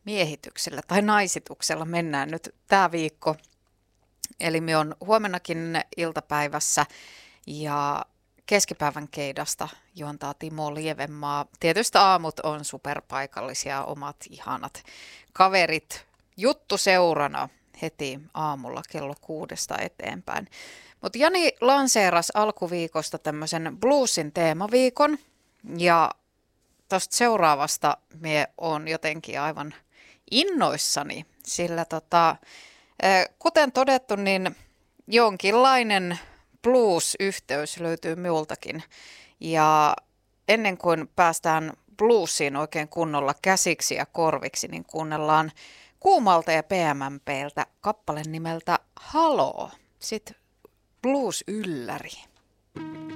miehityksellä tai naisituksella mennään nyt tämä viikko. Eli me on huomennakin iltapäivässä ja keskipäivän keidasta juontaa Timo Lievenmaa. Tietysti aamut on superpaikallisia, omat ihanat kaverit juttu seurana heti aamulla kello 6 eteenpäin. Mutta Jani lanseerasi alkuviikosta tämmöisen bluesin teemaviikon ja tuosta seuraavasta me on jotenkin aivan innoissani, sillä kuten todettu, niin jonkinlainen blues-yhteys löytyy minultakin. Ja ennen kuin päästään bluesiin oikein kunnolla käsiksi ja korviksi, niin kuunnellaan Kuumalta ja PMMPltä kappale nimeltä Haloo. Sitten blues-ylläri.